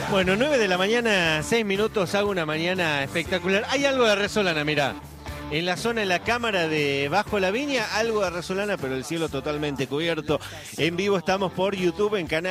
Bueno, 9 de la mañana, 6 minutos, hago una mañana espectacular. Hay algo de resolana, mirá. En la zona, en la cámara de Bajo la Viña, algo de resolana, pero el cielo totalmente cubierto. En vivo estamos por YouTube, en canal.